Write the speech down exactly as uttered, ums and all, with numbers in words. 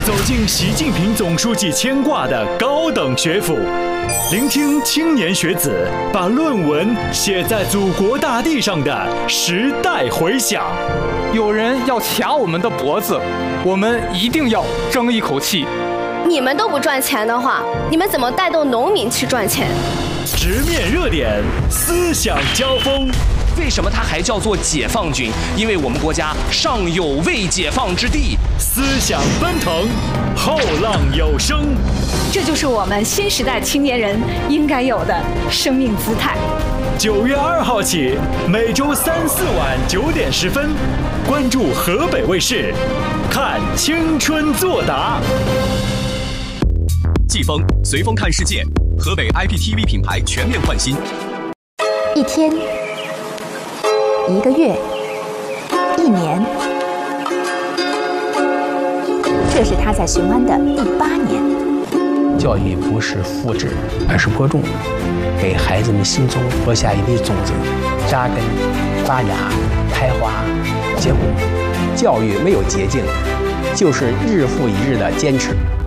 走进习近平总书记牵挂的高等学府，聆听青年学子把论文写在祖国大地上的时代回响。 有人要卡我们的脖子，我们一定要争一口气。 你们都不赚钱的话，你们怎么带动农民去赚钱？ 直面热点，思想交锋。 为什么它还叫做解放军？因为我们国家尚有未解放之地。 思想奔腾，后浪有声。 这就是我们新时代青年人应该有的生命姿态。 九月二号起，每周三四晚九点十分，关注河北卫视，看青春作答。 季风随风看世界，河北 I P T V 品牌全面换新。 一天，一个月，一年，这是他在雄安的第八年。 教育不是复制，而是播种，给孩子们心中播下一粒种子，扎根、发芽、开花、结果。教育没有捷径，就是日复一日的坚持。